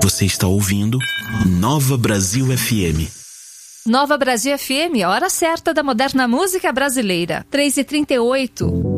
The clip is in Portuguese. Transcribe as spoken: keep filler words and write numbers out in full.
Você está ouvindo Nova Brasil F M. Nova Brasil F M, hora certa da moderna música brasileira. três e trinta e oito.